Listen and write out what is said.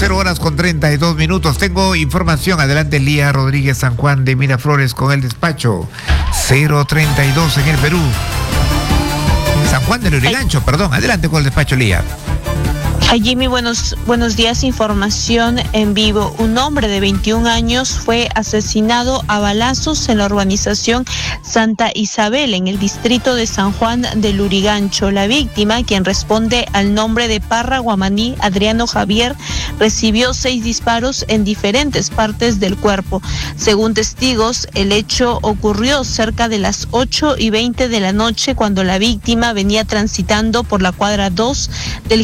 0:32. Tengo información. Adelante, Lía Rodríguez San Juan de Miraflores con el despacho. 0:32 en el Perú. San Juan de Lurigancho, perdón. Adelante con el despacho, Lía. Jimmy, buenos días. Información en vivo. Un hombre de 21 años fue asesinado a balazos en la urbanización Santa Isabel, en el distrito de San Juan de Lurigancho. La víctima, quien responde al nombre de Parra Guamaní Adriano Javier, recibió 6 disparos en diferentes partes del cuerpo. Según testigos, el hecho ocurrió cerca de las 8:20 de la noche, cuando la víctima venía transitando por la cuadra 2 del